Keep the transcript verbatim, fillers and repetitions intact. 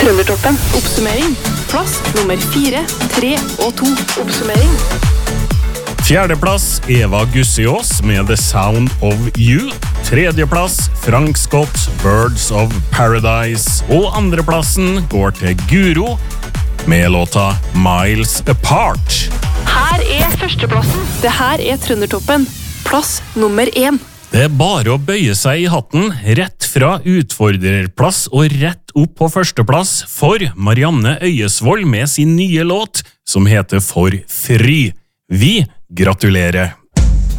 Trøndertoppen. Oppsummering. Plass nummer fire, tre og to. Oppsummering. Fjerdeplass, Eva Gussiås med The Sound of You. Tredjeplass, Frank Scott, Birds of Paradise. Og andreplassen går til Guro med låta Miles Apart. Her er førsteplassen. Det her er Trøndertoppen. Plass nummer én. Det er bare å bøye seg i hatten, rett fra utfordrerplass og rett opp på førsteplass for Marianne Øyesvold med sin nye låt, som heter For Fri. Vi gratulerer!